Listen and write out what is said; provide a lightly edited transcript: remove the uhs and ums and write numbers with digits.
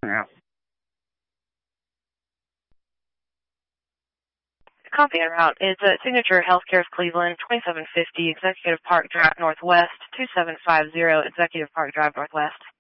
Yeah. Copy en route. It's Signature Healthcare's Cleveland, 2750 Executive Park Drive Northwest, 2750 Executive Park Drive Northwest.